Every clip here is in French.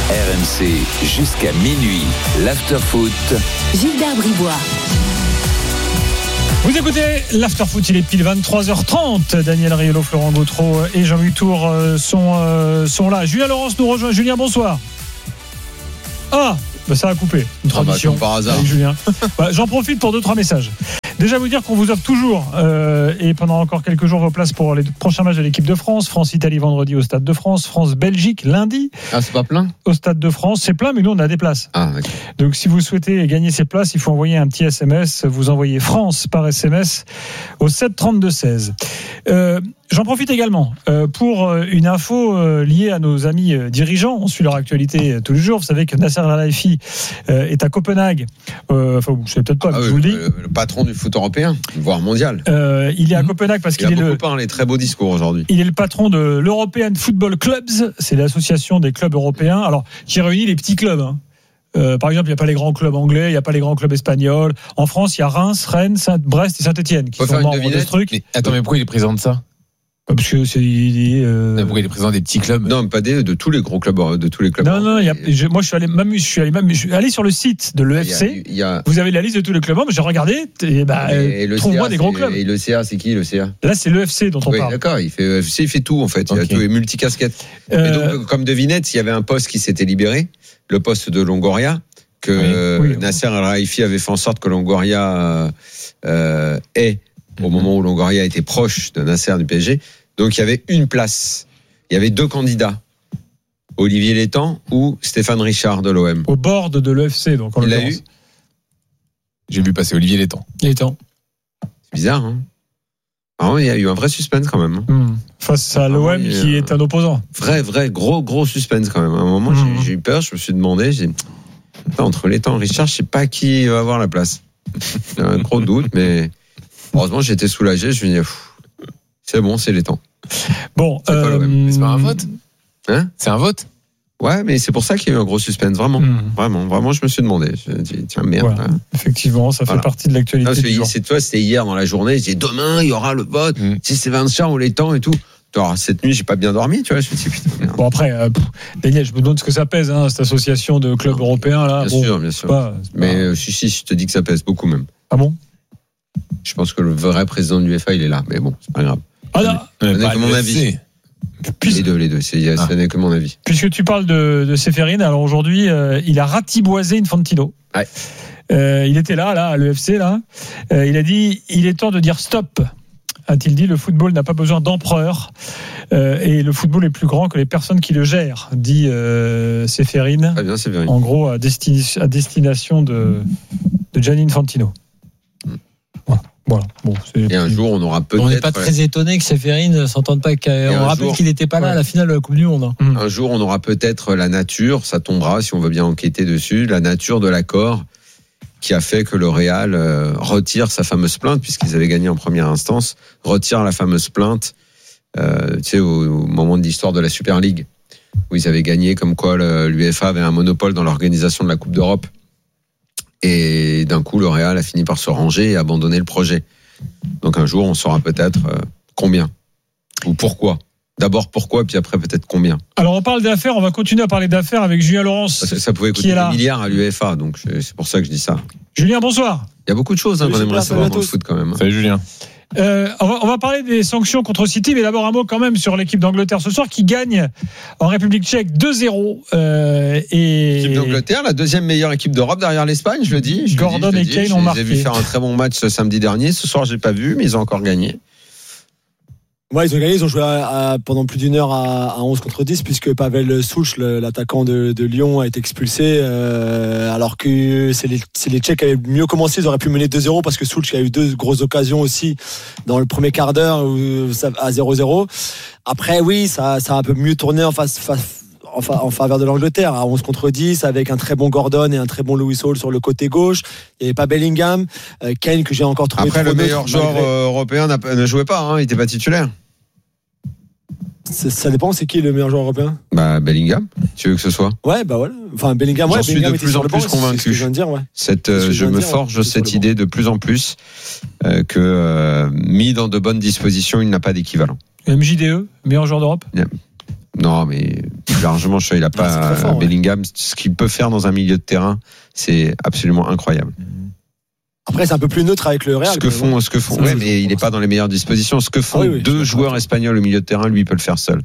RMC jusqu'à minuit. L'after-foot. Gilbert Bribois. Vous écoutez l'After-Foot, il est pile 23h30. Daniel Riolo, Florent Gautreau et Jean-Louis Tour sont là. Julien Laurence nous rejoint. Julien, bonsoir. Ça a coupé. Une tradition par hasard. avec Julien. J'en profite pour 2-3 messages. Déjà vous dire qu'on vous offre toujours et pendant encore quelques jours vos places pour les prochains matchs de l'équipe de France. France-Italie vendredi au Stade de France. France-Belgique lundi. C'est pas plein au Stade de France. C'est plein, mais nous on a des places. D'accord. Donc si vous souhaitez gagner ces places, il faut envoyer un petit SMS. Vous envoyez France par SMS au 7 32 16. J'en profite également pour une info liée à nos amis dirigeants. On suit leur actualité tous les jours. Vous savez que Nasser Al-Khelaifi est à Copenhague. Vous savez peut-être pas, je vous le dis. Le patron du foot européen, voire mondial. Il est à Copenhague parce qu'il a beaucoup parlé, très beau discours aujourd'hui. Il est le patron de l'European Football Clubs. C'est l'association des clubs européens. Alors, qui réunit les petits clubs. Par exemple, il n'y a pas les grands clubs anglais, il n'y a pas les grands clubs espagnols. En France, il y a Reims, Rennes, Brest et Saint-Etienne qui sont membres de ce truc. Mais pourquoi il est président de ça ? Parce que pourquoi il est président des petits clubs ? Non, pas de tous les gros clubs, de tous les clubs. Non, moi je suis allé sur le site de l'EFC. Vous avez la liste de tous les clubs, j'ai regardé. Trouve-moi des gros clubs. Et le CA, c'est qui le CA ? Là, c'est l'EFC dont on parle. D'accord, il fait tout en fait. Il a tout, il est multicasquette. Et donc, comme devinette, il y avait un poste qui s'était libéré, le poste de Longoria, que Nasser Al-Khelaifi avait fait en sorte que Longoria ait. Au moment où Longoria était proche de Nasser du PSG. Donc il y avait une place. Il y avait 2 candidats. Olivier Létang ou Stéphane Richard de l'OM. Au bord de l'EFC, donc. Il l'a eu. J'ai vu passer Olivier Létang. C'est bizarre, hein. Alors, il y a eu un vrai suspense quand même. Face à l'OM qui est un opposant. Vrai, gros suspense quand même. À un moment, j'ai eu peur, je me suis demandé, entre Létang et Richard, je sais pas qui va avoir la place. J'ai un gros doute, mais heureusement, j'étais soulagé. Je me dis, c'est bon, c'est Létang. Bon, mais c'est pas un vote. C'est un vote. Ouais, mais c'est pour ça qu'il y a eu un gros suspense, vraiment. Vraiment, je me suis demandé. Je me dis, tiens, merde. Voilà. Effectivement, ça fait partie de l'actualité. C'était hier dans la journée. J'ai dit, demain, il y aura le vote. Si c'est Vincent ou Létang et tout. Alors, cette nuit, j'ai pas bien dormi, tu vois. Je me suis dit, putain, merde. Bon, après, Daniel, je me demande ce que ça pèse, cette association de clubs européens, là. Bien sûr. Mais si, je te dis que ça pèse beaucoup, même. Ah bon? Je pense que le vrai président de l'UEFA, il est là. Mais bon, c'est pas grave. Ce n'est que mon avis. Les deux. Ce n'est que mon avis. Puisque tu parles de Séphérine, alors aujourd'hui, il a ratiboisé Infantino. Ouais. Il était là, à l'UFC, là. Il a dit, il est temps de dire stop. A-t-il dit, le football n'a pas besoin d'empereur. Et le football est plus grand que les personnes qui le gèrent, dit Séphérine. Ah bien, Séphérine. En gros, à destination de Gianni Infantino. Voilà. Bon, et un jour, on aura peut-être. On n'est pas très étonné que Séphérine ne s'entende pas. On rappelle qu'il n'était pas là à la finale de la Coupe du Monde. Un jour, on aura peut-être la nature, ça tombera si on veut bien enquêter dessus, la nature de l'accord qui a fait que le Real retire sa fameuse plainte, puisqu'ils avaient gagné en première instance, retire la fameuse plainte, au moment de l'histoire de la Super League, où ils avaient gagné, comme quoi l'UEFA avait un monopole dans l'organisation de la Coupe d'Europe. Et d'un coup, le Real a fini par se ranger et abandonner le projet. Donc un jour, on saura peut-être combien ou pourquoi. D'abord pourquoi, puis après peut-être combien. Alors on parle d'affaires, on va continuer à parler d'affaires avec Julien Laurence. Parce que ça pouvait coûter des milliards à l'UEFA, donc c'est pour ça que je dis ça. Julien, bonsoir. Il y a beaucoup de choses qu'on aimerait savoir dans le foot quand même. Salut Julien. On va parler des sanctions contre City, mais d'abord un mot quand même sur l'équipe d'Angleterre ce soir qui gagne en République tchèque 2-0. L'équipe d'Angleterre, la deuxième meilleure équipe d'Europe derrière l'Espagne, je le dis. Gordon et Kane ont marqué. J'ai vu faire un très bon match ce samedi dernier. Ce soir, j'ai pas vu, mais ils ont encore gagné. Ouais, ils ont gagné, ils ont joué pendant plus d'une heure à 11 contre 10 puisque Pavel Souch, l'attaquant de Lyon, a été expulsé alors que c'est les Tchèques qui avaient mieux commencé, ils auraient pu mener 2-0 parce que Souch a eu 2 grosses occasions aussi dans le premier quart d'heure à 0-0. Après oui, ça a un peu mieux tourné en faveur de l'Angleterre à 11 contre 10 avec un très bon Gordon et un très bon Lewis Hall sur le côté gauche. Il n'y avait pas Bellingham, Kane que j'ai encore trouvé. Après le meilleur joueur européen ne jouait pas, il n'était pas titulaire. Ça dépend, c'est qui le meilleur joueur européen ? Bellingham, tu veux que ce soit ? Ouais, voilà. Enfin, Bellingham, j'en suis de plus en plus convaincu. Je me forge cette idée de plus en plus que mis dans de bonnes dispositions, il n'a pas d'équivalent. MJDE, meilleur joueur d'Europe ? Non, mais plus largement, il n'a pas c'est très fort, Bellingham. Ce qu'il peut faire dans un milieu de terrain, c'est absolument incroyable. Après, c'est un peu plus neutre avec le Real. Ce que font, ouais, mais il n'est pas dans les meilleures dispositions. Ce que font deux joueurs espagnols au milieu de terrain, lui, il peut le faire seul.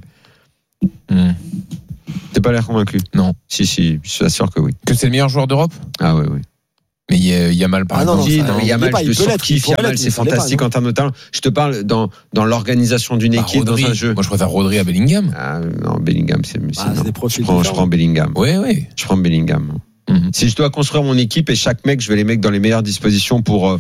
T'es pas l'air convaincu? Non. Si, je suis sûr que oui. Que c'est le meilleur joueur d'Europe? Ah oui. Mais Yamal, par exemple. Yamal, je le surkiffe. Yamal, c'est fantastique en termes de talent. Je te parle dans l'organisation d'une équipe, Rodri, dans un jeu. Moi, je préfère Rodri à Bellingham. Ah, non, Bellingham, c'est des profils je prends Bellingham. Oui. Je prends Bellingham. Si je dois construire mon équipe et chaque mec, je vais les mettre dans les meilleures dispositions pour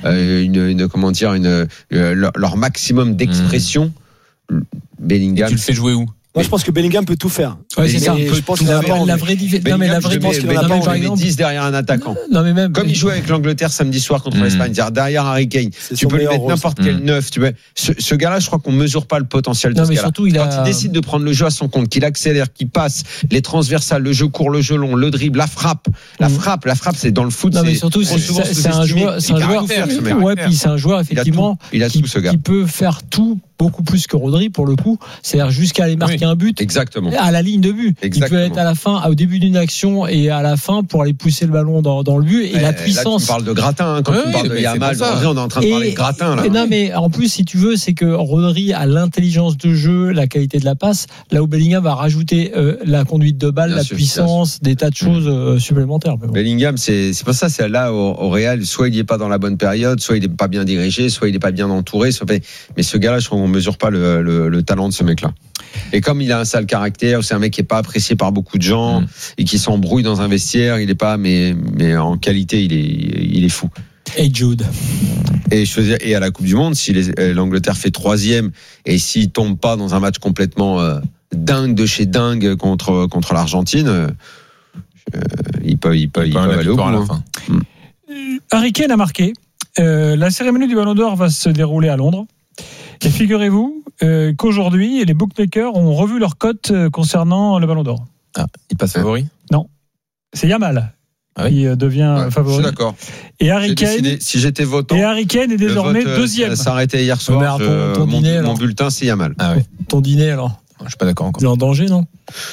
leur maximum d'expression. Bellingham. Et tu le fais jouer où? Moi, je pense que Bellingham peut tout faire. Ouais, c'est ça. Je pense qu'il a la vraie différence. Non, mais la vraie pense qu'il en a Bellingham, pas, je mets 10 derrière un attaquant. Non, mais même. Comme il joue avec l'Angleterre samedi soir contre l'Espagne, derrière Harry Kane, tu peux lui mettre n'importe quel neuf. Ce gars-là, je crois qu'on mesure pas le potentiel de ce gars-là. Surtout, quand il décide de prendre le jeu à son compte, qu'il accélère, qu'il passe les transversales, le jeu court, le jeu long, le dribble, la frappe, c'est dans le foot. Non, mais surtout, c'est un joueur. Ouais, puis c'est un joueur effectivement qui peut faire tout beaucoup plus que Rodri pour le coup. C'est-à-dire jusqu'à aller marquer un but. Exactement. À la ligne de but. Exactement. Il peut être à la fin, au début d'une action et à la fin pour aller pousser le ballon dans le but. Et la puissance. Là, tu parles de gratin, quand tu parles de Yamal. On est en train de parler de gratin, là. Non, mais en plus, si tu veux, c'est que Rodri a l'intelligence de jeu, la qualité de la passe, là où Bellingham va rajouter la conduite de balle, puissance, des tas de choses supplémentaires. Bon. Bellingham, c'est pas ça, c'est là au Real, soit il est pas dans la bonne période, soit il est pas bien dirigé, soit il est pas bien entouré, mais ce gars-là, je crois qu'on mesure pas le talent de ce mec-là. Et comme il a un sale caractère, c'est un mec qui est pas apprécié par beaucoup de gens et qui s'embrouille dans un vestiaire, il est pas, mais en qualité, il est fou. Et Jude. Et à la Coupe du Monde, si l'Angleterre fait 3e et s'il tombe pas dans un match complètement dingue de chez dingue contre l'Argentine, il peut aller au bout. Harry Kane a marqué. La cérémonie du Ballon d'Or va se dérouler à Londres. Et figurez-vous qu'aujourd'hui, les bookmakers ont revu leur cote concernant le Ballon d'Or. Ah, il passe favori? Non, c'est Yamal qui devient favori. Je suis d'accord. Et Harry Kane, si j'étais votant, est désormais deuxième. Ça s'arrêtait hier soir. Mon bulletin, c'est Yamal. Ah ouais. Ton dîner alors? Je suis pas d'accord encore. Il est en danger, non?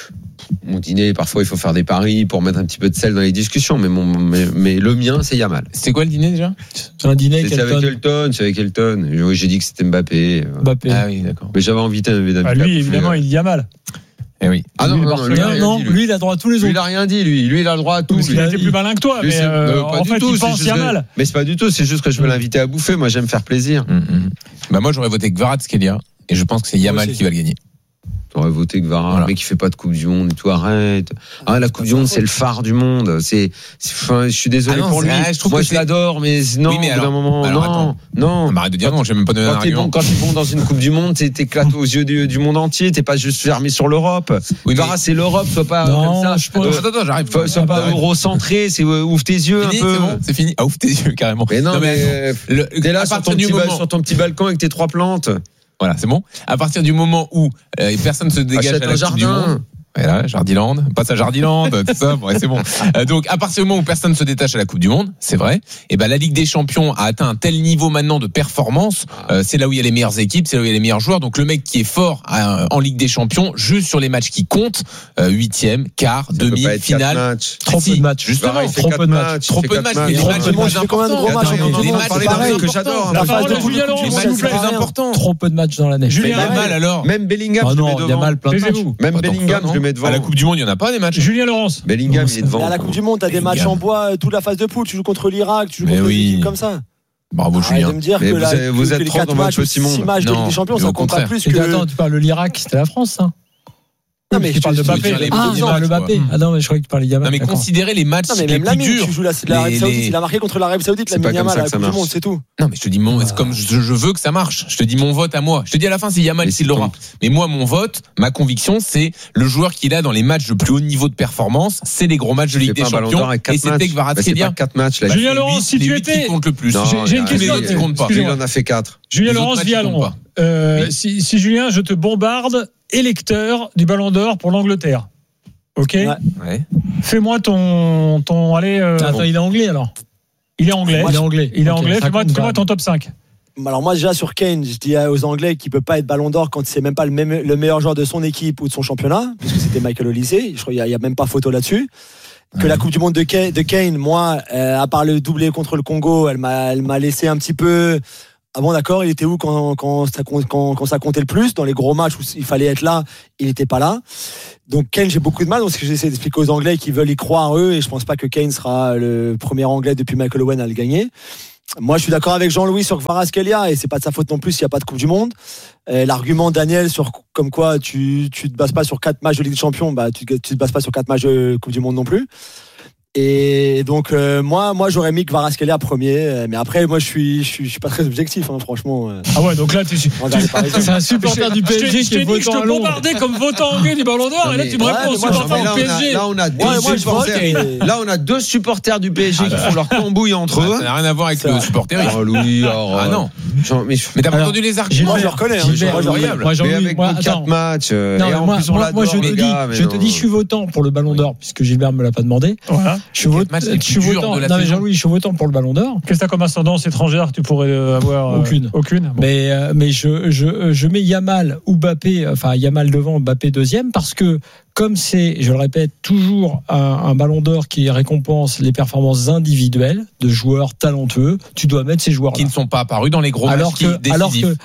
Mon dîner, parfois il faut faire des paris pour mettre un petit peu de sel dans les discussions, mais le mien, c'est Yamal. C'est quoi le dîner déjà? C'est un dîner c'est avec Elton. J'ai dit que c'était Mbappé. Ah oui, d'accord. Mais j'avais envie d'inviter. Lui, évidemment, il dit Yamal. Eh oui. Ah non, lui, il a droit à tous les autres. Lui, il a rien dit, lui. Lui, il a le droit à tout. Parce qu'il a été plus malin que toi, mais en fait, il pense Yamal. Mais c'est pas du tout, c'est juste que je veux l'inviter à bouffer. Moi, j'aime faire plaisir. Bah, moi, j'aurais voté Kvaratskhelia. Et je pense que c'est Yamal qui va le gagner. T'aurais voté que Varane, le mec qui fait pas de Coupe du Monde et tout, arrête. La Coupe du Monde, c'est le phare du monde. Je suis désolé pour lui. Moi, je l'adore, mais non, au bout d'un moment, non. Arrête de dire non, j'ai même pas donné un argument. Quand t'es bon dans une Coupe du Monde, t'éclates aux yeux du monde entier, t'es pas juste fermé sur l'Europe. Varane, c'est l'Europe, sois pas comme ça. Attends, j'arrive. Sois pas eurocentré, ouvre tes yeux un peu. C'est fini. Ouvre tes yeux, carrément. Mais non, mais t'es là sur ton petit balcon avec tes 3 plantes. Voilà, c'est bon. À partir du moment où personne se dégage à la Coupe du Monde. Voilà, Jardiland, passe à Jardiland, tout ça, ouais, c'est bon. Donc, à partir du moment où personne se détache à la Coupe du Monde, c'est vrai, et ben, la Ligue des Champions a atteint un tel niveau maintenant de performance, c'est là où il y a les meilleures équipes, c'est là où il y a les meilleurs joueurs, donc le mec qui est fort en Ligue des Champions, juste sur les matchs qui comptent, 8e, quart, demi, finale. Trop peu de matchs. Justement, trop peu de matchs. Trop peu de matchs, mais les matchs les plus importants. Que j'adore. La parole de Julien Laurent, s'il vous plaît. Trop peu de matchs dans l'année. Julien Yamal, alors. Même Bellingham, je le mets devant. Yamal, plein de matchs. Même Bellingham, je le mets devant. À la Coupe du Monde, il y en a pas des matchs. Julien Laurence. Bellingham, il est devant. À la Coupe du Monde, t'as des matchs en bois, toute la phase de poule, tu joues contre l'Irak, tu joues contre des équipes comme ça. Bravo, Julien. De me dire que vous êtes trop dans votre petit monde. 6 matchs de Ligue des Champions, ça compte pas plus que. Attends, tu parles de l'Irak, c'était la France, ça? Non, mais tu parles de Mbappé. Le Mbappé. Ah non, mais je croyais que tu parlais de Yamal. Non, mais considérez les matchs les plus durs. Tu joues l'Arabie Saoudite, il a marqué contre l'Arabie Saoudite, la Yamal à la Coupe du Monde, c'est tout. Non, mais je te dis c'est comme je veux que ça marche. Je te dis mon vote à moi. Je te dis à la fin, c'est Yamal qui l'aura. Mais moi, mon vote, ma conviction, c'est le joueur qu'il a dans les matchs de plus haut niveau de performance, c'est les gros matchs de Ligue des Champions. Et c'était Kvaratskhelia. 4 matchs. Julien Laurent, si tu étais. Qui compte le plus. J'ai une question. Qui compte pas. Il en a fait 4. Julien Laurent vit à Londres. Si Julien, je te bombarde, électeur du Ballon d'Or pour l'Angleterre. Ok. Ouais. Fais-moi ton allez. Attends, il est anglais alors. Il est anglais. Il est anglais. Fais-moi ton top 5. Alors moi déjà sur Kane, je dis aux Anglais qu'il peut pas être Ballon d'Or quand c'est même pas le meilleur joueur de son équipe ou de son championnat, puisque c'était Michael Olise. Je crois qu'il y a même pas photo là-dessus. Que la Coupe du Monde de Kane, moi, à part le doublé contre le Congo, elle m'a laissé un petit peu. Ah bon, d'accord, il était où quand ça comptait le plus? Dans les gros matchs où il fallait être là, il n'était pas là. Donc Kane, j'ai beaucoup de mal. Donc ce que j'essaie d'expliquer aux Anglais qui veulent y croire eux, et je pense pas que Kane sera le premier Anglais depuis Michael Owen à le gagner. Moi, je suis d'accord avec Jean-Louis sur Kvaratskhelia, et c'est pas de sa faute non plus s'il n'y a pas de Coupe du Monde. L'argument Daniel sur comme quoi tu te bases pas sur 4 matchs de Ligue des Champions, bah tu te bases pas sur 4 matchs de Coupe du Monde non plus. Et donc moi j'aurais mis Kvaratskhelia premier, mais après moi je suis pas très objectif, hein, franchement. Ah ouais, donc là c'est un supporter du PSG qui est votant à Londres. Je te bombardais comme votant anglais du Ballon d'Or, et là tu me réponds supporter du PSG. Là on a deux supporters du PSG qui font leur tambouille entre eux. Ça n'a rien à voir avec le supporter. Louis, ah non. Mais t'as pas entendu les arguments? Moi je le reconnais. Moi j'ai avec 4 matchs. Et en plus on l'adore. Je te dis, je suis votant pour le Ballon d'Or puisque Gilbert me l'a pas demandé. Voilà. Je suis votant. Non mais Jean-Louis, je suis votant pour le Ballon d'Or. Qu'est-ce que t'as comme ascendance étrangère que tu pourrais avoir? Aucune. Bon. Mais je mets Yamal ou Mbappé, enfin Yamal devant, Mbappé deuxième, parce que comme c'est, je le répète, toujours un Ballon d'Or qui récompense les performances individuelles de joueurs talentueux, tu dois mettre ces joueurs qui ne sont pas apparus dans les gros matchs décisifs. Alors que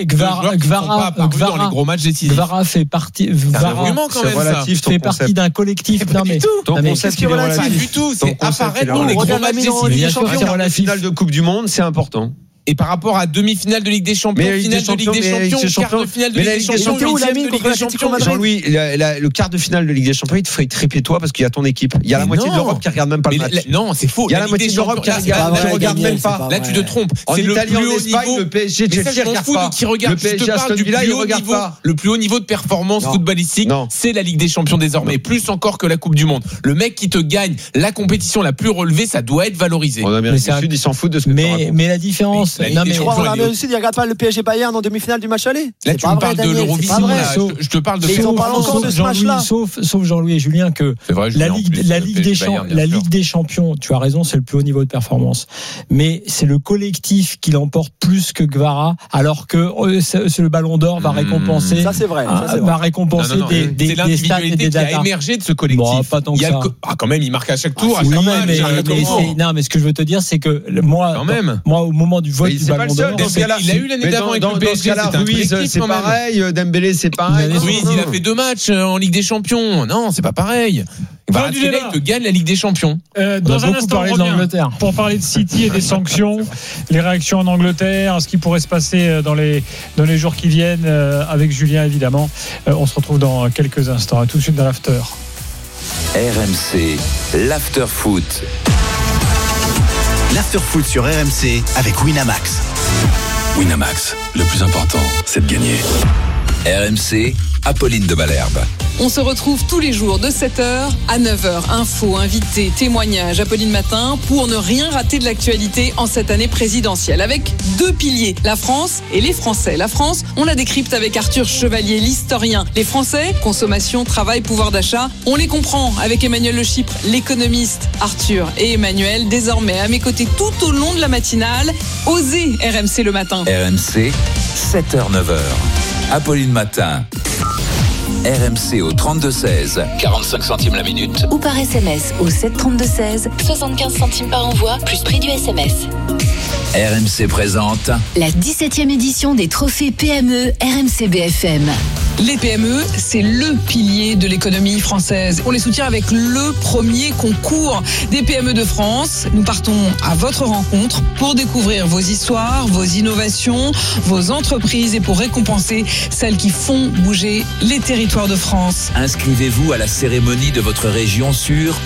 Gvara dans les gros matchs décisifs. Gvara fait partie. Gvara fait partie d'un collectif. Non mais qu'est-ce qui est relatif? Pas du tout. C'est apparaître dans les gros matchs décisifs. La finale de Coupe du Monde, c'est important. Et par rapport à demi-finale de Ligue des Champions, finale de Ligue des Champions, quart de finale de Ligue des Champions, huitième de Ligue des Champions. Jean-Louis, le quart de finale de Ligue des Champions, il te ferait triper toi parce qu'il y a ton équipe. Il y a la moitié de l'Europe qui regarde même pas le match. Non, c'est faux. Il y a la moitié de l'Europe qui regarde même pas. Là, tu te trompes. En Italie, en Espagne, le PSG, Chelsea regarde pas. Le PSG, Aston Villa, il regarde pas. Le plus haut niveau de performance footballistique, c'est la Ligue des Champions désormais, plus encore que la Coupe du Monde. Le mec qui te gagne la compétition la plus relevée, ça doit être valorisé. En Amérique du Sud, ils s'en foutent de ce que tu racontes. Mais la différence, mais aussi, il regarde pas le PSG Bayern en demi-finale du match aller. Là, tu me parles de l'Eurovision. Je te parle de ils en parlent encore de ce match-là. Sauf Jean-Louis et Julien que la Ligue des Champions, tu as raison, c'est le plus haut niveau de performance. Mais c'est le collectif qui l'emporte plus que Gvara, alors que c'est le Ballon d'Or va récompenser. Ça c'est vrai. Va récompenser des stats et des datas. Qui a émergé de ce collectif. Pas tant que ça. Quand même, il marque à chaque tour. Mais ce que je veux te dire, c'est que moi, au moment du vote du Ballon d'Or, il a eu l'année d'avant avec le PSG. Ruiz, c'est pareil. Dembélé, c'est pareil. Ruiz, il a fait 2 matchs en Ligue des Champions. Non, c'est pas pareil. Il te gagne la Ligue des Champions. Dans un instant, on revient pour parler de City et des sanctions, les réactions en Angleterre, ce qui pourrait se passer dans les jours qui viennent, avec Julien évidemment. On se retrouve dans quelques instants. À tout de suite dans l'after. RMC, l'after foot. L'after foot sur RMC avec Winamax. Winamax, le plus important, c'est de gagner. RMC, Apolline de Malherbe. On se retrouve tous les jours de 7h à 9h. Infos, invités, témoignages, Apolline Matin, pour ne rien rater de l'actualité en cette année présidentielle. Avec 2 piliers, la France et les Français. La France, on la décrypte avec Arthur Chevalier, l'historien. Les Français, consommation, travail, pouvoir d'achat, on les comprend avec Emmanuel Le Chypre, l'économiste. Arthur et Emmanuel, désormais à mes côtés tout au long de la matinale. Osez RMC le matin. RMC, 7h-9h. Apolline Matin. RMC au 32-16, 45 centimes la minute. Ou par SMS au 732-16, 75 centimes par envoi, plus prix du SMS. RMC présente la 17e édition des trophées PME RMC BFM. Les PME, c'est le pilier de l'économie française. On les soutient avec le premier concours des PME de France. Nous partons à votre rencontre pour découvrir vos histoires, vos innovations, vos entreprises et pour récompenser celles qui font bouger les territoires de France. Inscrivez-vous à la cérémonie de votre région sur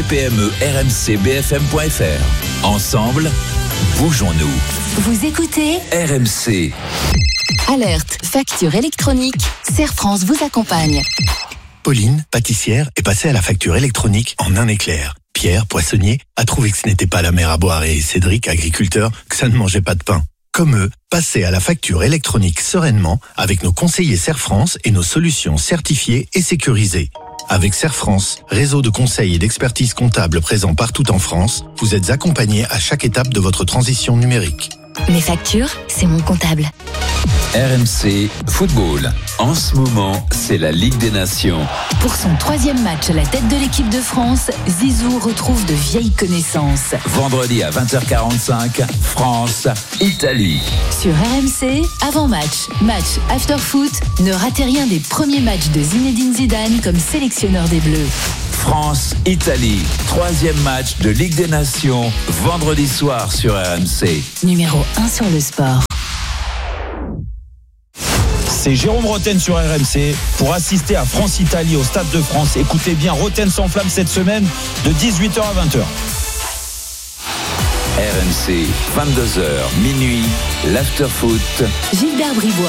trophée-PME-RMC-BFM.fr. Ensemble, bougeons-nous. Vous écoutez RMC. Alerte, facture électronique, Serre France vous accompagne. Pauline, pâtissière, est passée à la facture électronique en un éclair. Pierre, poissonnier, a trouvé que ce n'était pas la mer à boire et Cédric, agriculteur, que ça ne mangeait pas de pain. Comme eux, passez à la facture électronique sereinement avec nos conseillers Serre France et nos solutions certifiées et sécurisées. Avec Serre France, réseau de conseils et d'expertise comptable présent partout en France, vous êtes accompagnés à chaque étape de votre transition numérique. Mes factures, c'est mon comptable. RMC Football. En ce moment, c'est la Ligue des Nations. Pour son 3e match à la tête de l'équipe de France, Zizou retrouve de vieilles connaissances. Vendredi à 20h45, France-Italie. Sur RMC, avant-match, match after-foot, ne ratez rien des premiers matchs de Zinedine Zidane comme sélectionneur des Bleus. France-Italie, 3e match de Ligue des Nations, vendredi soir sur RMC. Numéro 1 sur le sport. C'est Jérôme Roten sur RMC pour assister à France-Italie au Stade de France. Écoutez bien, Roten sans flamme cette semaine de 18h à 20h. RMC, 22h, minuit, l'after-foot. Gilbert Bribois.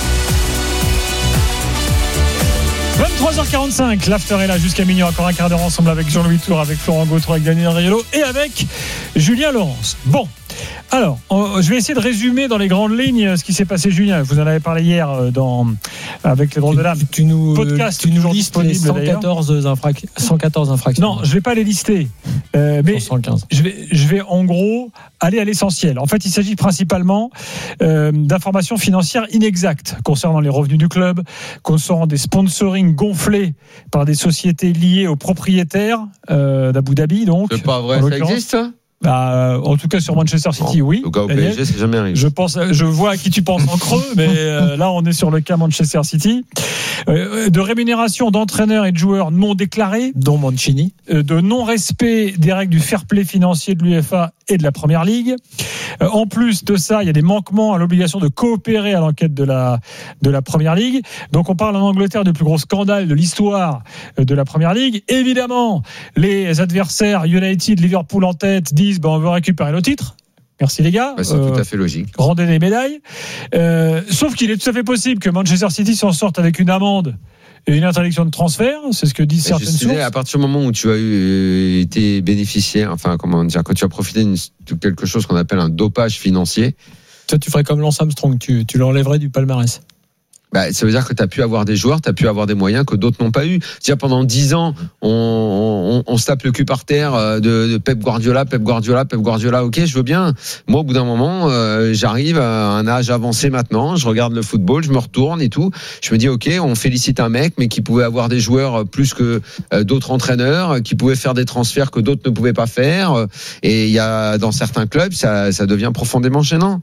23h45, l'after est là jusqu'à minuit, encore un quart d'heure ensemble avec Jean-Louis Tour, avec Florent Gautreau, avec Daniel Riolo et avec Julien Laurence. Bon, alors, je vais essayer de résumer dans les grandes lignes ce qui s'est passé, Julien. Vous en avez parlé hier avec les drôles de l'âme. Tu nous listes les 114 infractions. Non, je ne vais pas les lister. Mais 115. je vais en gros aller à l'essentiel. En fait, il s'agit principalement d'informations financières inexactes concernant les revenus du club, concernant des sponsorings gonflés par des sociétés liées aux propriétaires d'Abu Dhabi. Donc, c'est pas vrai, ça existe ça ? En tout cas sur Manchester City, oui. Au cas au PSG, c'est jamais arrivé. Je vois à qui tu penses en creux, mais là on est sur le cas Manchester City. De rémunération d'entraîneurs et de joueurs non déclarés, dont Mancini. De non-respect des règles du fair play financier de l'UEFA et de la Première Ligue. En plus de ça, il y a des manquements à l'obligation de coopérer à l'enquête de la Première Ligue. Donc on parle en Angleterre du plus gros scandale de l'histoire de la Première Ligue. Évidemment, les adversaires United, Liverpool en tête disent on veut récupérer le titre. Merci les gars. C'est tout à fait logique. Rendez des médailles. Sauf qu'il est tout à fait possible que Manchester City s'en sorte avec une amende et une interdiction de transfert. C'est ce que disent certaines sources. À partir du moment où tu as été bénéficiaire, quand tu as profité de quelque chose qu'on appelle un dopage financier. Toi, tu ferais comme Lance Armstrong, tu l'enlèverais du palmarès. Ça veut dire que tu as pu avoir des joueurs, tu as pu avoir des moyens que d'autres n'ont pas eu. C'est-à-dire pendant 10 ans, on se tape le cul par terre de Pep Guardiola, ok, je veux bien. Moi, au bout d'un moment, j'arrive à un âge avancé maintenant, je regarde le football, je me retourne et tout. Je me dis, ok, on félicite un mec, mais qui pouvait avoir des joueurs plus que d'autres entraîneurs, qui pouvaient faire des transferts que d'autres ne pouvaient pas faire. Et il y a dans certains clubs, ça devient profondément gênant.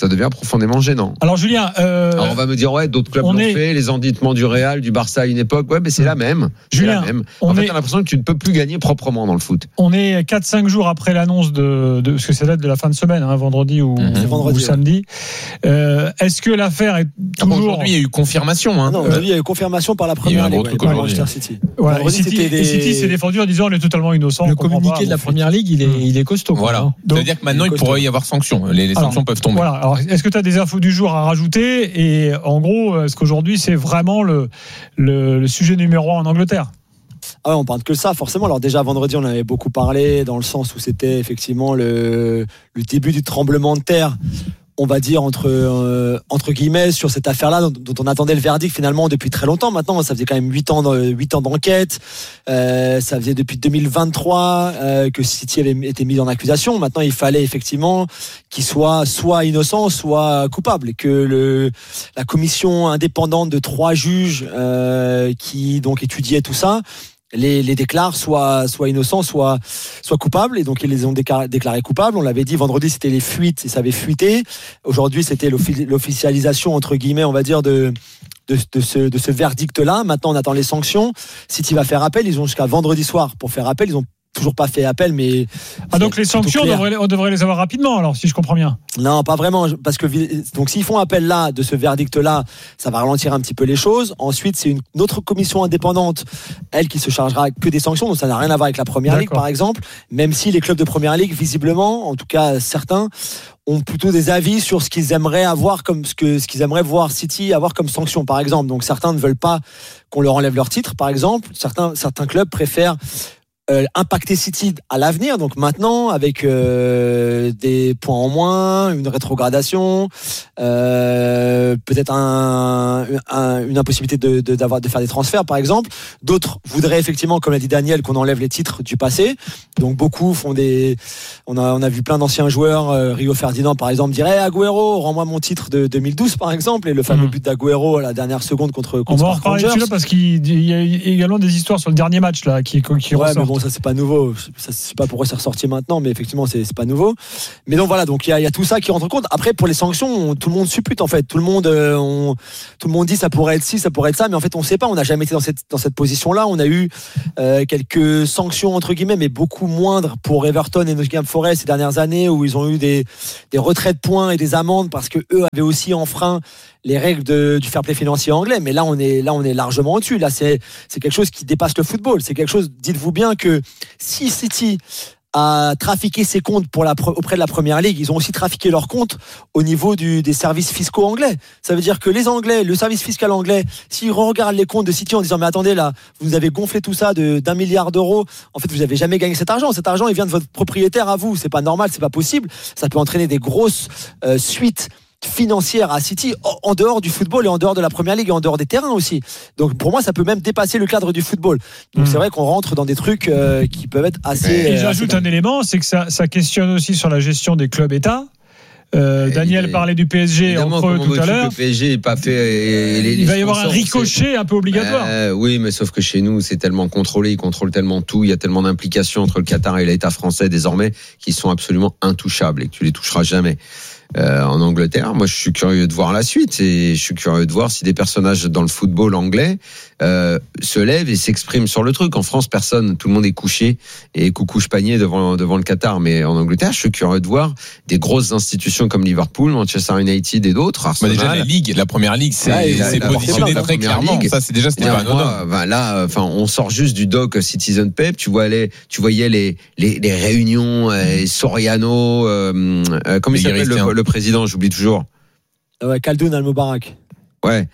Alors Julien, alors on va me dire d'autres clubs l'ont fait, les enditements du Real, du Barça à une époque, mais c'est la même. Julien, En fait, t'as l'impression que tu ne peux plus gagner proprement dans le foot. On est 4-5 jours après l'annonce de ce que c'est date de la fin de semaine, vendredi ou samedi. Est-ce que l'affaire est toujours... Aujourd'hui, il y a eu confirmation. Non, aujourd'hui, il y a eu confirmation par la Première Ligue par Manchester City. Voilà, City s'est défendu en disant on est totalement innocent. Le communiqué de la Première Ligue, il est costaud. Voilà. Ça veut dire que maintenant, il pourrait y avoir sanction. Les sanctions peuvent tomber. Voilà. Alors, est-ce que tu as des infos du jour à rajouter ? Et en gros, est-ce qu'aujourd'hui, c'est vraiment le sujet numéro 1 en Angleterre ? On parle que ça, forcément. Alors déjà, vendredi, on en avait beaucoup parlé, dans le sens où c'était effectivement le début du tremblement de terre, on va dire, entre guillemets, sur cette affaire-là, dont on attendait le verdict finalement depuis très longtemps. Maintenant, ça faisait quand même 8 ans d'enquête. Ça faisait depuis 2023 que City avait été mis en accusation. Maintenant, il fallait effectivement qu'il soit innocent, soit coupable. Et que la commission indépendante de 3 juges qui donc étudiait tout ça, les déclarent soit innocents, soit coupables, et donc ils les ont déclarés coupables. On l'avait dit vendredi, c'était les fuites, et ça avait fuité. Aujourd'hui, c'était l'officialisation entre guillemets, on va dire, de ce verdict-là. Maintenant, on attend les sanctions. City va faire appel. Ils ont jusqu'à vendredi soir pour faire appel. Ils ont toujours pas fait appel, mais donc les sanctions, on devrait les avoir rapidement, alors, si je comprends bien. Non, pas vraiment, parce que donc s'ils font appel là de ce verdict là, ça va ralentir un petit peu les choses. Ensuite, c'est une autre commission indépendante, elle, qui se chargera que des sanctions, donc ça n'a rien à voir avec la Première Ligue, par exemple, même si les clubs de Première Ligue, visiblement, en tout cas certains, ont plutôt des avis sur ce qu'ils aimeraient avoir comme ce qu'ils aimeraient voir City avoir comme sanction, par exemple. Donc certains ne veulent pas qu'on leur enlève leur titre, par exemple. Certains clubs préfèrent impacter City à l'avenir, donc maintenant avec des points en moins, une rétrogradation, peut-être une impossibilité de faire des transferts par exemple. D'autres voudraient effectivement, comme l'a dit Daniel, qu'on enlève les titres du passé. Donc beaucoup font on a vu plein d'anciens joueurs, Rio Ferdinand par exemple dirait Agüero, rends-moi mon titre de 2012 par exemple, et le fameux but d'Agüero à la dernière seconde contre on va en reparler dessus là parce qu'il y a également des histoires sur le dernier match là qui ressortent. Mais bon, ça c'est pas nouveau. Ça, c'est pas pourquoi c'est ressorti maintenant, mais effectivement c'est pas nouveau. Mais donc voilà, donc il y a tout ça qui rentre en compte. Après pour les sanctions, tout le monde suppute en fait. Tout le monde dit ça pourrait être ci, ça pourrait être ça, mais en fait on sait pas. On n'a jamais été dans cette position-là. On a eu quelques sanctions entre guillemets, mais beaucoup moindres pour Everton et Nottingham Forest ces dernières années, où ils ont eu des retraits de points et des amendes parce que eux avaient aussi enfreint les règles du fair play financier anglais. Mais là on est largement au-dessus. Là c'est quelque chose qui dépasse le football. C'est quelque chose, dites-vous bien que si City a trafiqué ses comptes auprès de la Première Ligue, ils ont aussi trafiqué leurs comptes au niveau des services fiscaux anglais. Ça veut dire que les Anglais, le service fiscal anglais, s'ils regardent les comptes de City en disant mais attendez là, vous avez gonflé tout ça d'1 milliard d'euros, en fait vous n'avez jamais gagné cet argent il vient de votre propriétaire à vous, c'est pas normal, c'est pas possible, ça peut entraîner des grosses suites financière à City en dehors du football et en dehors de la Première Ligue et en dehors des terrains aussi. Donc pour moi ça peut même dépasser le cadre du football. Donc c'est vrai qu'on rentre dans des trucs qui peuvent être assez... Et j'ajoute un élément, c'est que ça questionne aussi sur la gestion des clubs États. Daniel parlait du PSG entre eux tout à l'heure. Le PSG n'est pas fait. Il va y avoir un ricochet un peu obligatoire. Oui, mais sauf que chez nous, c'est tellement contrôlé, ils contrôlent tellement tout. Il y a tellement d'implications entre le Qatar et l'État français désormais qui sont absolument intouchables et que tu les toucheras jamais. En Angleterre, moi je suis curieux de voir la suite et je suis curieux de voir si des personnages dans le football anglais se lèvent et s'expriment sur le truc. En France, personne, tout le monde est couché et coucouche panier devant le Qatar, mais en Angleterre, je suis curieux de voir des grosses institutions comme Liverpool, Manchester United et d'autres. Arsenal. Déjà la Première Ligue, c'est positionné très clairement. Ça, c'était pas anodin. Là, on sort juste du doc Citizen Pep. Tu voyais les réunions, Soriano, comment il s'appelle le président, j'oublie toujours. Khaldoun Al-Mubarak. Ouais.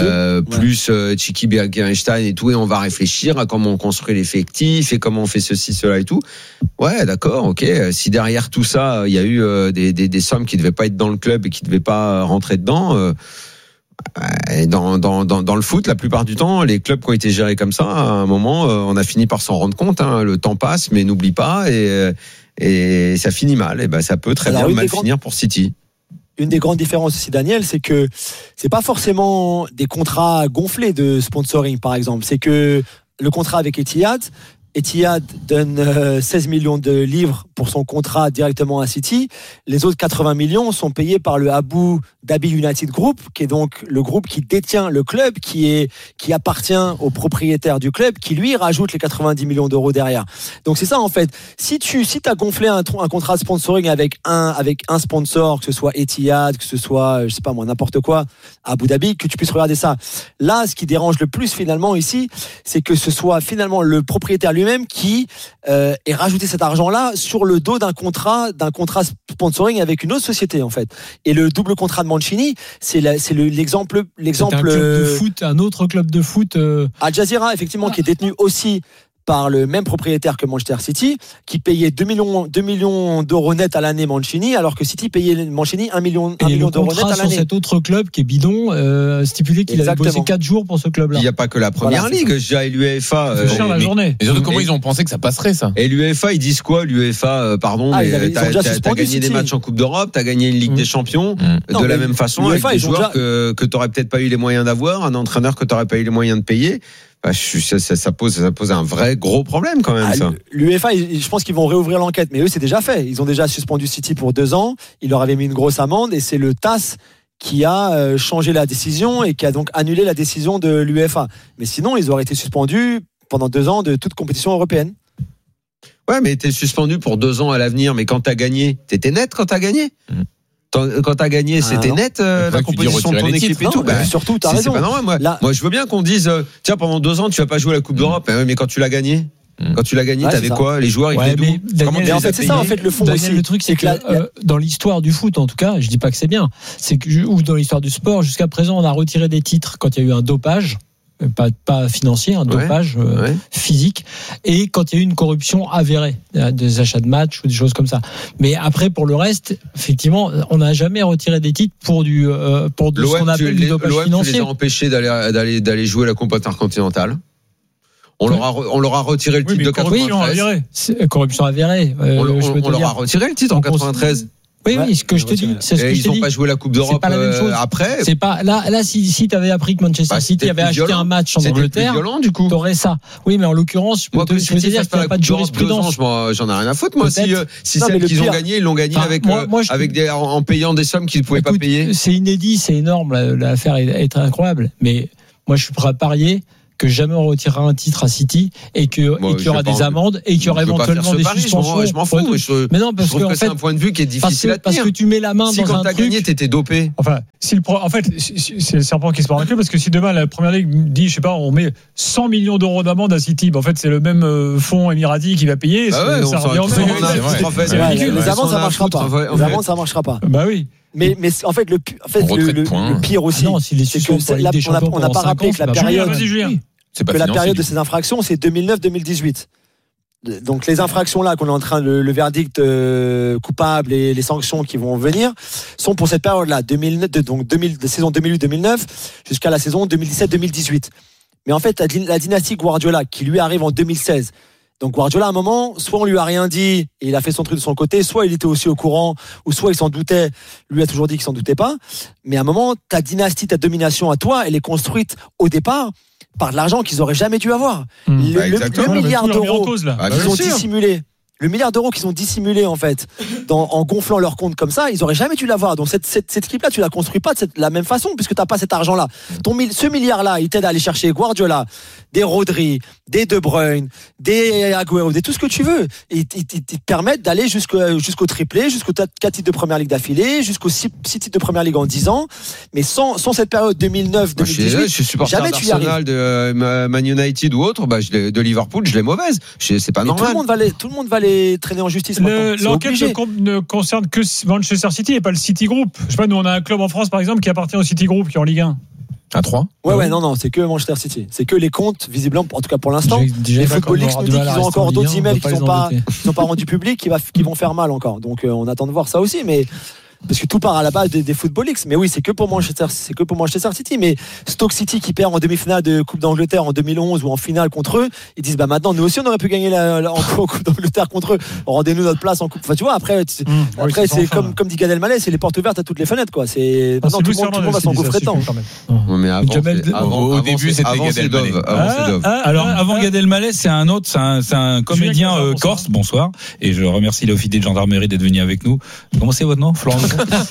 Plus Chiki Bergenstein et tout, et on va réfléchir à comment on construit l'effectif et comment on fait ceci, cela et tout. Ouais, d'accord, ok. Si derrière tout ça, il y a eu des sommes qui devaient pas être dans le club et qui devaient pas rentrer dedans. Dans le foot, la plupart du temps, les clubs qui ont été gérés comme ça, à un moment, on a fini par s'en rendre compte. Le temps passe, mais n'oublie pas, et ça finit mal. Et ben, ça peut très bien mal finir pour City. Une des grandes différences aussi, Daniel, c'est que c'est pas forcément des contrats gonflés de sponsoring, par exemple. C'est que le contrat avec Etihad donne 16 millions de livres pour son contrat directement à City. Les autres 80 millions sont payés par le Abu Dhabi United Group, qui est donc le groupe qui détient le club, qui appartient au propriétaire du club, qui lui rajoute les 90 millions d'euros derrière. Donc c'est ça en fait. Si t'as gonflé un contrat de sponsoring avec un sponsor, que ce soit Etihad, que ce soit, je sais pas moi, n'importe quoi, Abu Dhabi, que tu puisses regarder ça. Là, ce qui dérange le plus finalement ici, c'est que ce soit finalement le propriétaire lui-même qui ait rajouté cet argent-là sur le dos d'un contrat sponsoring avec une autre société en fait. Et le double contrat de Mancini, c'est l'exemple. C'est un club de foot, un autre club de foot. Al Jazeera, effectivement, qui est détenu aussi par le même propriétaire que Manchester City, qui payait 2 millions d'euros net à l'année Mancini, alors que City payait Mancini 1 million d'euros net à l'année. Sur cet autre club qui est bidon, stipulé qu'il avait bossé 4 jours pour ce club-là. Il n'y a pas que la Première Ligue, et l'UEFA. La journée. Mais surtout, comment ils ont pensé que ça passerait, ça? Et l'UEFA, ils disent quoi? L'UEFA, pardon, mais t'as gagné des matchs en Coupe d'Europe, t'as gagné une Ligue des Champions, de la même façon, avec des joueurs que t'aurais peut-être pas eu les moyens d'avoir, un entraîneur que t'aurais pas eu les moyens de payer. Ça pose un vrai gros problème quand même. L'UEFA, je pense qu'ils vont réouvrir l'enquête, mais eux c'est déjà fait. Ils ont déjà suspendu City pour 2 ans. Ils leur avaient mis une grosse amende et c'est le TAS qui a changé la décision et qui a donc annulé la décision de l'UEFA. Mais sinon, ils auraient été suspendus pendant 2 ans de toute compétition européenne. Ouais, mais t'es suspendu pour 2 ans à l'avenir. Mais quand t'as gagné, t'étais net quand t'as gagné. Quand t'as gagné, c'était net la composition de ton équipe et tout. Surtout, t'as raison. C'est pas normal. Moi, je veux bien qu'on dise, tiens, pendant 2 ans, tu vas pas jouer la Coupe d'Europe. Mais quand tu l'as gagné, t'avais quoi? Les joueurs, ils venaient d'où? Mais en fait, c'est ça, en fait, le fond aussi. Le truc, c'est que dans l'histoire du foot, en tout cas, je dis pas que c'est bien, ou dans l'histoire du sport, jusqu'à présent, on a retiré des titres quand il y a eu un dopage. pas financier, un dopage physique, et quand il y a eu une corruption avérée, des achats de matchs ou des choses comme ça. Mais après, pour le reste, effectivement, on n'a jamais retiré des titres pour ce qu'on appelle du dopage financier. Tu les as empêchés d'aller jouer la Coupe intercontinentale. On leur a retiré le titre de 93. Corruption avérée. On leur a retiré le titre en 93. Oui, ce que je te dis, c'est ce que je te dis. Ils n'ont pas joué la Coupe d'Europe après. C'est pas là si tu avais appris que Manchester City avait acheté un match en Angleterre, tu aurais ça. Oui, mais en l'occurrence, moi, que City fasse pas la Coupe d'Europe 2 ans, j'en ai rien à foutre. Moi, si celles qu'ils ont gagné, ils l'ont gagné en payant des sommes qu'ils ne pouvaient pas payer. C'est inédit, c'est énorme. L'affaire est incroyable. Mais moi, je suis prêt à parier que jamais on retirera un titre à City et qu'il y aura des amendes et qu'il y aura éventuellement des suspensions. Je m'en fous. Mais non, parce que c'est un point de vue qui est difficile à tenir. Parce que tu mets la main dans un truc. Si quand t'as gagné, t'étais dopé. Enfin, c'est le serpent qui se mord la queue, parce que si demain la Première Ligue dit, je sais pas, on met 100 millions d'euros d'amende à City, en fait c'est le même fonds émirati qui va payer. Ça revient au même. Les amendes, ça marchera pas. Les amendes, ça marchera pas. Bah oui. Mais en fait, le pire aussi, c'est que on n'a pas rappelé que la période. Que la période de ces infractions, c'est 2009-2018. Donc les infractions là qu'on est en train le verdict coupable et les sanctions qui vont venir sont pour cette période là, de saison 2008-2009 jusqu'à la saison 2017-2018. Mais en fait la dynastie Guardiola qui lui arrive en 2016. Donc Guardiola à un moment, soit on lui a rien dit et il a fait son truc de son côté, soit il était aussi au courant, ou soit il s'en doutait, lui a toujours dit qu'il s'en doutait pas. Mais à un moment, ta dynastie, ta domination à toi, elle est construite au départ par de l'argent qu'ils auraient jamais dû avoir. Le milliard d'euros qu'ils ont dissimulé. Le milliard d'euros qu'ils ont dissimulé en fait en gonflant leur compte comme ça, ils auraient jamais dû l'avoir. Donc cette équipe-là, tu la construis pas de la même façon puisque t'as pas cet argent-là. Ce milliard-là, il t'aide à aller chercher Guardiola, des Rodri, des De Bruyne, des Agüero, tout ce que tu veux. Et ils te permettent d'aller jusqu'au triplé, jusqu'aux 4 titres de Première Ligue d'affilée, jusqu'aux 6 titres de Première Ligue en 10 ans. Mais sans cette période 2009-2018, je suis supporter d'Arsenal, de Man United ou autre, de Liverpool, je l'ai mauvaise. C'est pas normal. Tout le monde va les traîner en justice. L'enquête ne concerne que Manchester City et pas le City Group. Je sais pas, nous on a un club en France par exemple qui appartient au City Group qui est en Ligue 1. À 3 non, c'est que Manchester City. C'est que les comptes, visiblement, en tout cas pour l'instant. Les Football League nous disent qu'ils ont encore d'autres emails qui sont pas rendus publics, qui vont faire mal encore. Donc on attend de voir ça aussi, mais. Parce que tout part à la base des Football League. Mais oui, c'est que pour Manchester City. Mais Stoke City qui perd en demi-finale de Coupe d'Angleterre en 2011 ou en finale contre eux, ils disent maintenant nous aussi on aurait pu gagner en Coupe d'Angleterre contre eux. Rendez-nous notre place en Coupe. Enfin tu vois après c'est comme dit Gad Elmaleh, c'est les portes ouvertes à toutes les fenêtres quoi. C'est maintenant tout le monde va s'engouffrer dedans. Mais au début c'était Gad Elmaleh. Alors avant Gad Elmaleh, c'est un comédien corse. Bonsoir et je remercie l'officier de gendarmerie d'être venu avec nous. Comment c'est votre nom, Florent?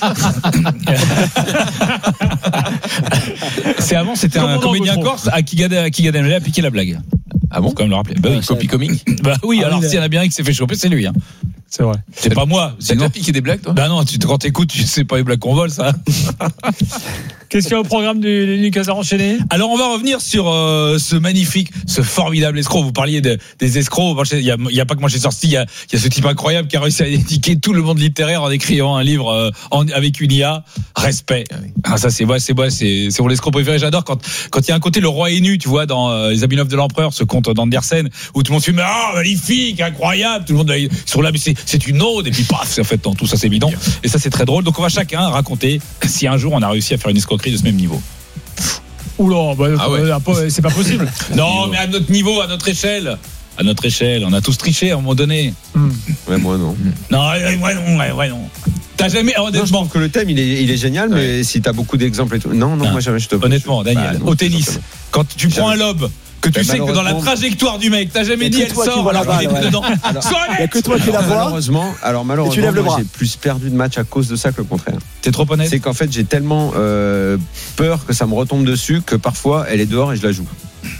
C'était un comédien corse à qui Gad Elmaleh a piqué la blague. Ah bon? Faut quand même le rappeler. Bah oui, copie comique. Bah oui, alors s'il y en a bien un qui s'est fait choper, c'est lui. C'est vrai. C'est pas moi. C'est déjà piqué des blagues, toi? Bah non, quand t'écoutes, tu sais pas les blagues qu'on vole, ça. Qu'est-ce qu'il y a au programme du Lucas enchaîné? Alors on va revenir sur ce formidable escroc. Vous parliez des escrocs. Il y a pas que Manchester City, il y a ce type incroyable qui a réussi à éduquer tout le monde littéraire en écrivant un livre avec une IA. Respect. Ça c'est mon escroc préféré. J'adore quand il y a un côté le roi est nu, tu vois, dans les habits neufs de l'empereur, ce conte d'Andersen où tout le monde se dit magnifique, incroyable, tout le monde sur là, mais c'est une ode et puis paf, en fait tout ça c'est évident et ça c'est très drôle. Donc on va chacun raconter si un jour on a réussi à faire une escroquerie de ce même niveau. Oula, c'est pas possible. Non, mais à notre niveau, à notre échelle, on a tous triché à un moment donné. Ouais, moi non. Ouais, non. T'as jamais, honnêtement. Je trouve que le thème il est génial, mais si t'as beaucoup d'exemples et tout. Non, moi jamais je te. Honnêtement, Daniel, au tennis, quand tu prends un lob. Que tu sais que dans la trajectoire du mec, t'as jamais dit elle sort alors qu'il est dedans. Il n'y a que toi qui la vois. Malheureusement, j'ai plus perdu de matchs à cause de ça que le contraire. T'es trop honnête. C'est qu'en fait, j'ai tellement peur que ça me retombe dessus que parfois elle est dehors et je la joue.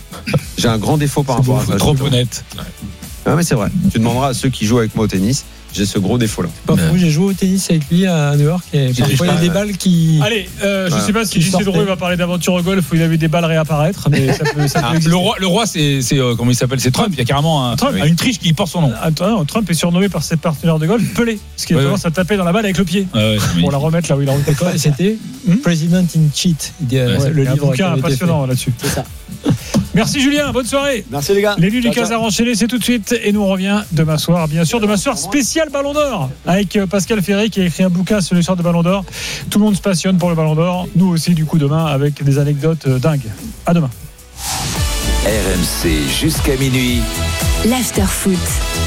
J'ai un grand défaut par rapport à ça. Trop honnête. Ah mais c'est vrai. Tu demanderas à ceux qui jouent avec moi au tennis. j'ai ce gros défaut-là. Pas fou, j'ai joué au tennis avec lui à New York et parfois il y a des balles qui. Allez, je ne sais pas si JC Drouet va parler d'aventure au golf où il a vu des balles réapparaître, mais ça peut exister. Le roi, c'est comment il s'appelle? C'est Trump. Il y a carrément une triche qui porte son nom. Attends, Trump est surnommé par ses partenaires de golf Pelé, parce qu'il a tendance à taper dans la balle avec le pied pour la remettre là où il a rentré. C'était President in Cheat, le livre. Un bouquin impressionnant là-dessus. C'est ça. Merci Julien, bonne soirée. Merci les gars. Les nuits du Casar enchaînées, c'est tout de suite. Et nous on revient demain soir, bien sûr. Demain soir, spécial Ballon d'Or avec Pascal Ferry qui a écrit un bouquin sur l'histoire de Ballon d'Or. Tout le monde se passionne pour le Ballon d'Or. Nous aussi, du coup, demain avec des anecdotes dingues. À demain. RMC jusqu'à minuit. L'after-foot.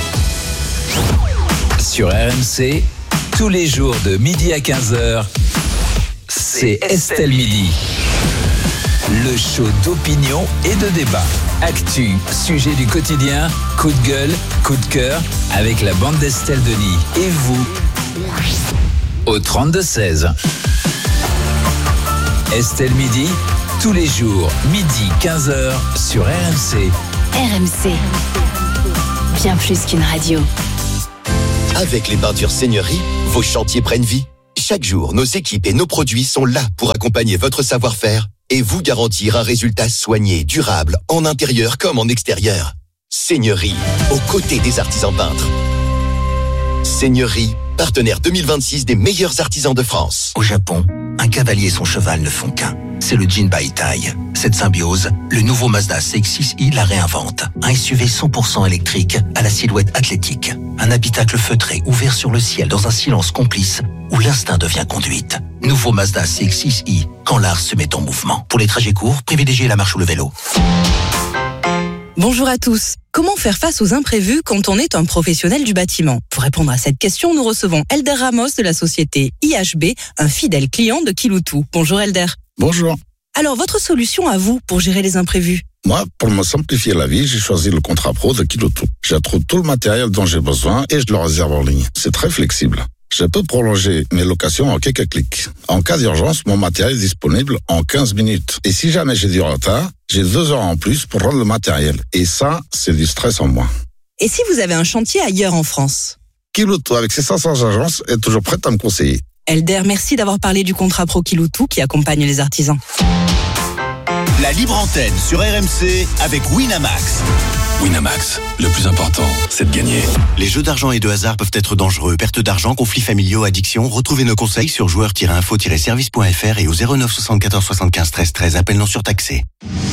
Sur RMC, tous les jours de midi à 15h, c'est Estelle Midi. Le show d'opinion et de débat. Actu, sujet du quotidien, coup de gueule, coup de cœur, avec la bande d'Estelle Denis. Et vous, au 32-16. Estelle Midi, tous les jours, midi 15h, sur RMC. RMC. Bien plus qu'une radio. Avec les peintures Seigneurie, vos chantiers prennent vie. Chaque jour, nos équipes et nos produits sont là pour accompagner votre savoir-faire et vous garantir un résultat soigné, durable, en intérieur comme en extérieur. Seigneurie, aux côtés des artisans peintres. Seigneurie, partenaire 2026 des meilleurs artisans de France. Au Japon, un cavalier et son cheval ne font qu'un. C'est le Jinbaitai. Cette symbiose, le nouveau Mazda CX-6i la réinvente. Un SUV 100% électrique à la silhouette athlétique. Un habitacle feutré ouvert sur le ciel dans un silence complice où l'instinct devient conduite. Nouveau Mazda CX-6i, quand l'art se met en mouvement. Pour les trajets courts, privilégiez la marche ou le vélo. Bonjour à tous. Comment faire face aux imprévus quand on est un professionnel du bâtiment? Pour répondre à cette question, nous recevons Elder Ramos de la société IHB, un fidèle client de Kiloutou. Bonjour Elder. Bonjour. Alors, votre solution à vous pour gérer les imprévus? Moi, pour me simplifier la vie, j'ai choisi le contrat pro de Kiloutou. J'y trouve tout le matériel dont j'ai besoin et je le réserve en ligne. C'est très flexible. Je peux prolonger mes locations en quelques clics. En cas d'urgence, mon matériel est disponible en 15 minutes. Et si jamais j'ai du retard, j'ai 2 heures en plus pour rendre le matériel. Et ça, c'est du stress en moins. Et si vous avez un chantier ailleurs en France? Kiloutou, avec ses 500 agences, est toujours prête à me conseiller. Elder, merci d'avoir parlé du contrat pro Kiloutou qui accompagne les artisans. La libre antenne sur RMC avec Winamax. Winamax, le plus important, c'est de gagner. Les jeux d'argent et de hasard peuvent être dangereux. Perte d'argent, conflits familiaux, addiction. Retrouvez nos conseils sur joueurs-info-service.fr et au 09 74 75 13 13. Appel non surtaxé.